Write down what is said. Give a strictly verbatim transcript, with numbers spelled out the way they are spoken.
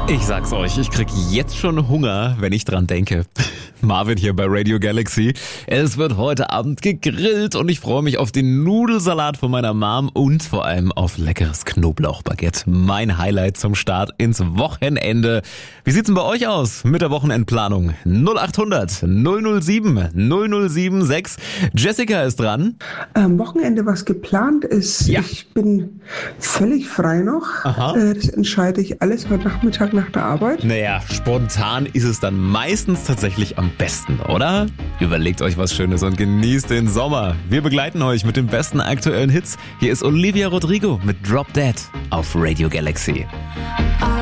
Ich sag's euch, ich krieg jetzt schon Hunger, wenn ich dran denke. Marvin hier bei Radio Galaxy. Es wird heute Abend gegrillt und ich freue mich auf den Nudelsalat von meiner Mom und vor allem auf leckeres Knoblauchbaguette. Mein Highlight zum Start ins Wochenende. Wie sieht's denn bei euch aus mit der Wochenendplanung? null acht hundert null null sieben null null sieben sechs. Jessica ist dran. Am Wochenende, was geplant ist, Ja. ich bin völlig frei noch. Aha. Äh, Das entscheide ich alles heute Nachmittag nach der Arbeit. Naja, spontan ist es dann meistens tatsächlich am besten, oder? Überlegt euch was Schönes und genießt den Sommer. Wir begleiten euch mit den besten aktuellen Hits. Hier ist Olivia Rodrigo mit Drop Dead auf Radio Galaxy.